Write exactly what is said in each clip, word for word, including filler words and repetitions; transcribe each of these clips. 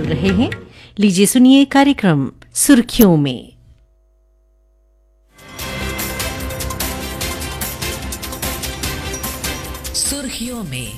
रहे हैं। लीजिए सुनिए कार्यक्रम सुर्खियों में। सुर्खियों में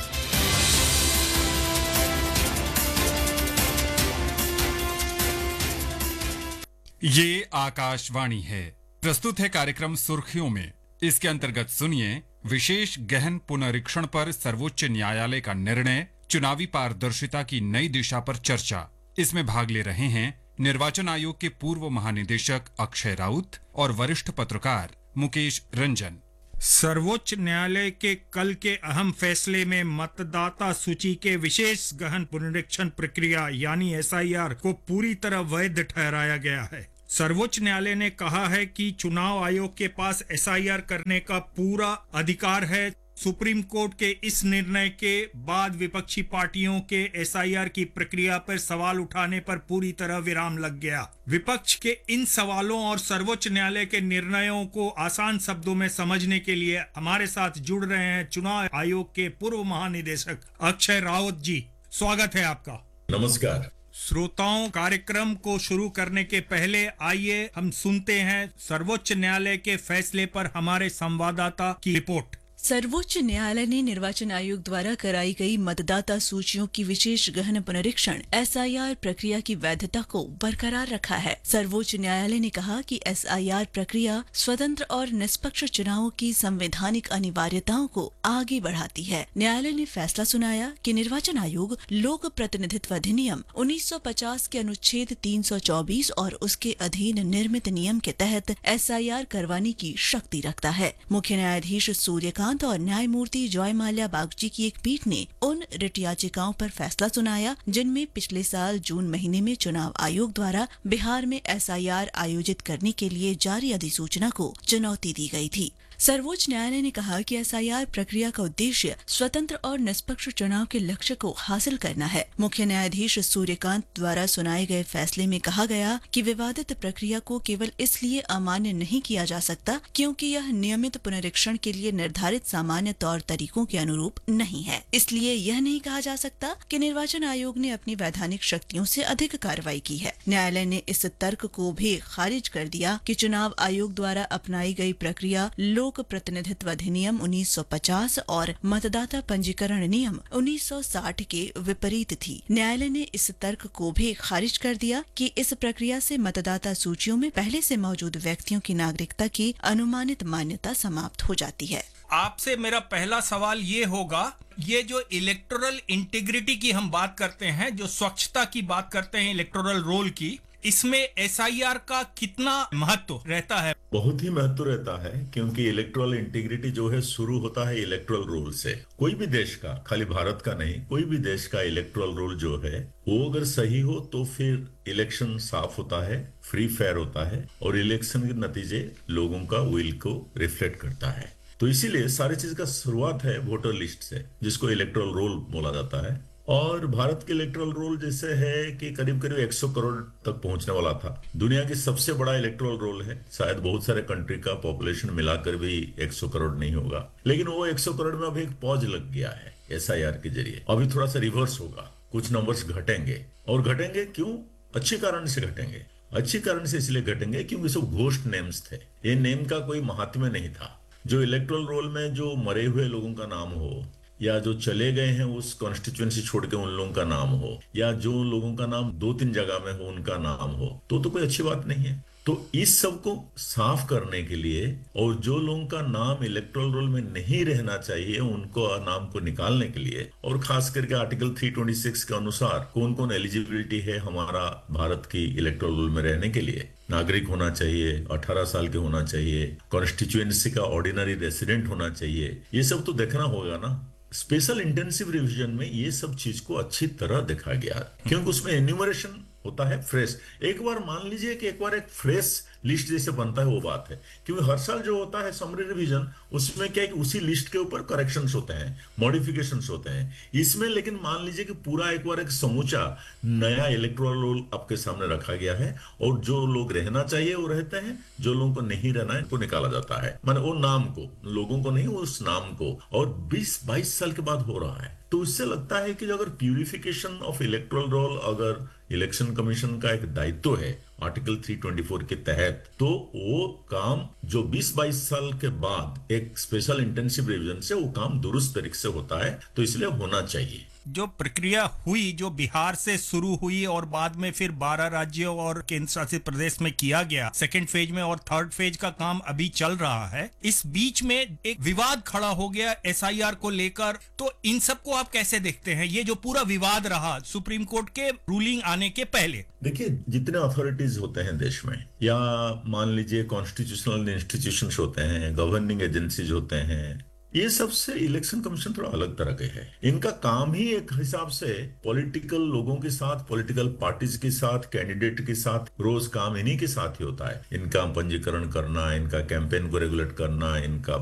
ये आकाशवाणी है। प्रस्तुत है कार्यक्रम सुर्खियों में। इसके अंतर्गत सुनिए विशेष गहन पुनरीक्षण पर सर्वोच्च न्यायालय का निर्णय, चुनावी पारदर्शिता की नई दिशा पर चर्चा। इसमें भाग ले रहे हैं निर्वाचन आयोग के पूर्व महानिदेशक अक्षय राउत और वरिष्ठ पत्रकार मुकेश रंजन। सर्वोच्च न्यायालय के कल के अहम फैसले में मतदाता सूची के विशेष गहन पुनरीक्षण प्रक्रिया यानी एस आई आर को पूरी तरह वैध ठहराया गया है। सर्वोच्च न्यायालय ने कहा है कि चुनाव आयोग के पास एस आई आर करने का पूरा अधिकार है। सुप्रीम कोर्ट के इस निर्णय के बाद विपक्षी पार्टियों के एस आई आर की प्रक्रिया पर सवाल उठाने पर पूरी तरह विराम लग गया। विपक्ष के इन सवालों और सर्वोच्च न्यायालय के निर्णयों को आसान शब्दों में समझने के लिए हमारे साथ जुड़ रहे हैं चुनाव आयोग के पूर्व महानिदेशक अक्षय राउत जी। स्वागत है आपका। नमस्कार। श्रोताओं, कार्यक्रम को शुरू करने के पहले आइए हम सुनते हैं सर्वोच्च न्यायालय के फैसले पर हमारे संवाददाता की रिपोर्ट। सर्वोच्च न्यायालय ने निर्वाचन आयोग द्वारा कराई गई मतदाता सूचियों की विशेष गहन पुनरीक्षण एस आई आर प्रक्रिया की वैधता को बरकरार रखा है। सर्वोच्च न्यायालय ने कहा कि एस आई आर प्रक्रिया स्वतंत्र और निष्पक्ष चुनावों की संवैधानिक अनिवार्यताओं को आगे बढ़ाती है। न्यायालय ने फैसला सुनाया कि निर्वाचन आयोग लोक प्रतिनिधित्व अधिनियम उन्नीस सौ पचास के अनुच्छेद तीन सौ चौबीस और उसके अधीन निर्मित नियम के तहत एस आई आर करवाने की शक्ति रखता है। मुख्य न्यायाधीश सूर्यकांत और न्यायमूर्ति जॉय माल्या बागची की एक पीठ ने उन रिट याचिकाओं पर फैसला सुनाया जिनमें पिछले साल जून महीने में चुनाव आयोग द्वारा बिहार में एस आई आर आयोजित करने के लिए जारी अधिसूचना को चुनौती दी गई थी। सर्वोच्च न्यायालय ने कहा कि एस आई आर प्रक्रिया का उद्देश्य स्वतंत्र और निष्पक्ष चुनाव के लक्ष्य को हासिल करना है। मुख्य न्यायाधीश सूर्यकांत द्वारा सुनाए गए फैसले में कहा गया कि विवादित प्रक्रिया को केवल इसलिए अमान्य नहीं किया जा सकता क्योंकि यह नियमित पुनरीक्षण के लिए निर्धारित सामान्य तौर तरीकों के अनुरूप नहीं है। इसलिए यह नहीं कहा जा सकता कि निर्वाचन आयोग ने अपनी वैधानिक शक्तियों से अधिक कार्रवाई की है। न्यायालय ने इस तर्क को भी खारिज कर दिया कि चुनाव आयोग द्वारा अपनाई गई प्रक्रिया लोक प्रतिनिधित्व अधिनियम उन्नीस सौ पचास और मतदाता पंजीकरण नियम उन्नीस सौ साठ के विपरीत थी। न्यायालय ने इस तर्क को भी खारिज कर दिया कि इस प्रक्रिया से मतदाता सूचियों में पहले से मौजूद व्यक्तियों की नागरिकता की अनुमानित मान्यता समाप्त हो जाती है। आपसे मेरा पहला सवाल ये होगा, ये जो इलेक्टोरल इंटीग्रिटी की हम बात करते हैं, जो स्वच्छता की बात करते हैं इलेक्टोरल रोल की, इसमें एस आई आर का कितना महत्व रहता है? बहुत ही महत्व रहता है क्योंकि इलेक्टोरल इंटीग्रिटी जो है शुरू होता है इलेक्टोरल रोल से। कोई भी देश का, खाली भारत का नहीं, कोई भी देश का इलेक्टोरल रोल जो है वो अगर सही हो तो फिर इलेक्शन साफ होता है, फ्री फेयर होता है और इलेक्शन के नतीजे लोगों का विल को रिफ्लेक्ट करता है। तो इसीलिए सारी चीज का शुरुआत है वोटर लिस्ट से, जिसको इलेक्टोरल रोल बोला जाता है। और भारत के इलेक्टोरल रोल जैसे है कि करीब करीब सौ करोड़ तक पहुंचने वाला था। दुनिया की सबसे बड़ा इलेक्टोरल रोल है। शायद बहुत सारे कंट्री का पॉपुलेशन मिलाकर भी सौ करोड़ नहीं होगा, लेकिन वो सौ करोड़ में अभी एक पॉज लग गया है एस आई आर के जरिए। अभी थोड़ा सा रिवर्स होगा, कुछ नंबर्स घटेंगे। और घटेंगे क्यों? अच्छे कारण से घटेंगे। अच्छे कारण से इसलिए घटेंगे क्योंकि सब घोस्ट नेम्स थे। ये नेम का कोई महात्म्य नहीं था। जो इलेक्टोरल रोल में जो मरे हुए लोगों का नाम हो या जो चले गए हैं उस कॉन्स्टिट्यूएंसी छोड़ के उन लोगों का नाम हो या जो लोगों का नाम दो तीन जगह में हो उनका नाम हो, तो तो कोई अच्छी बात नहीं है। तो इस सब को साफ करने के लिए और जो लोगों का नाम इलेक्टोरल रोल में नहीं रहना चाहिए उनको नाम को निकालने के लिए, और खास करके आर्टिकल तीन सौ छब्बीस के अनुसार कौन कौन एलिजिबिलिटी है हमारा भारत की इलेक्टोरल रोल में रहने के लिए, नागरिक होना चाहिए, अठारह साल के होना चाहिए, कॉन्स्टिट्यूएंसी का ऑर्डिनरी रेसिडेंट होना चाहिए, ये सब तो देखना होगा ना। स्पेशल इंटेंसिव रिवीजन में ये सब चीज को अच्छी तरह देखा गया क्योंकि उसमें एन्यूमरेशन होता है फ्रेश। एक बार मान लीजिए कि एक बार एक फ्रेश लिस्ट जैसे बनता है वो बात है, क्योंकि हर साल जो होता है समरी रिवीजन, उसमें क्या है कि उसी लिस्ट के ऊपर करेक्शंस होते हैं, मॉडिफिकेशंस होते हैं। इसमें लेकिन मान लीजिए कि पूरा एक बार एक समूचा नया इलेक्टोरल रोल आपके सामने रखा गया है, और जो लोग रहना चाहिए वो रहते हैं, जो लोगों को नहीं रहना है उनको निकाला जाता है, माने वो नाम को, लोगों को नहीं, उस नाम को। और बीस बाईस साल के बाद हो रहा है, तो इससे लगता है कि अगर प्यूरिफिकेशन ऑफ इलेक्टोरल रोल अगर इलेक्शन कमीशन का एक दायित्व है आर्टिकल तीन सौ चौबीस के तहत, तो वो काम जो बीस बाईस साल के बाद एक स्पेशल इंटेंसिव रिवीजन से वो काम दुरुस्त तरीके से होता है, तो इसलिए होना चाहिए। जो प्रक्रिया हुई, जो बिहार से शुरू हुई और बाद में फिर बारह राज्यों और केंद्र शासित प्रदेश में किया गया, सेकेंड फेज में और थर्ड फेज का काम अभी चल रहा है, इस बीच में एक विवाद खड़ा हो गया एसआईआर को लेकर। तो इन सबको आप कैसे देखते हैं, ये जो पूरा विवाद रहा सुप्रीम कोर्ट के रूलिंग आने के पहले? देखिए, जितने अथॉरिटीज होते हैं देश में, या मान लीजिए कॉन्स्टिट्यूशनल इंस्टीट्यूशंस होते हैं, गवर्निंग एजेंसीज होते हैं, ये सबसे इलेक्शन कमीशन थोड़ा अलग तरह के है। इनका काम ही एक हिसाब से पॉलिटिकल लोगों के साथ, पॉलिटिकल पार्टीज के साथ, कैंडिडेट के साथ रोज काम इन्हीं के साथ ही होता है। इनका पंजीकरण करना, इनका कैंपेन को रेगुलेट करना, इनका